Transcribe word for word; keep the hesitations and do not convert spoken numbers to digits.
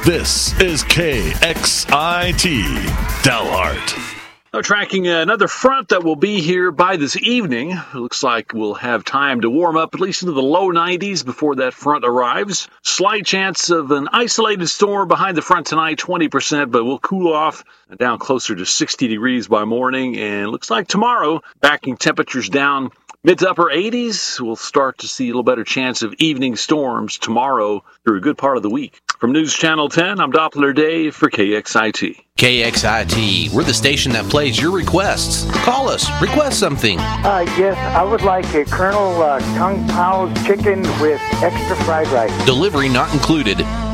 This is K X I T, Dalhart. Now, tracking another front that will be here by this evening. It looks like we'll have time to warm up at least into the low nineties before that front arrives. Slight chance of an isolated storm behind the front tonight, twenty percent, but we'll cool off down closer to sixty degrees by morning. And it looks like tomorrow, backing temperatures down mid to upper eighties. We'll start to see a little better chance of evening storms tomorrow through a good part of the week. From News Channel ten, I'm Doppler Dave for K X I T. K X I T, we're the station that plays your requests. Call us, request something. Uh, yes, I would like a Colonel uh, Kung Pao's chicken with extra fried rice. Delivery not included.